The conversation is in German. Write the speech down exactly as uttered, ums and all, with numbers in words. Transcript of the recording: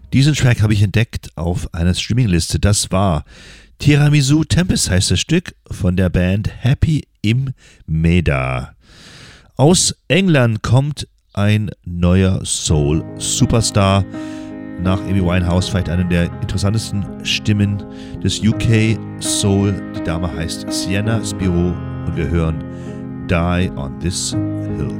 Diesen Track habe ich entdeckt auf einer Streamingliste. Das war Tiramisu Tempest, heißt das Stück, von der Band Happy im Meda. Aus England kommt ein neuer Soul-Superstar. Nach Amy Winehouse vielleicht eine der interessantesten Stimmen des U K Soul. Die Dame heißt Sienna Spiro und wir hören Die on This Hill.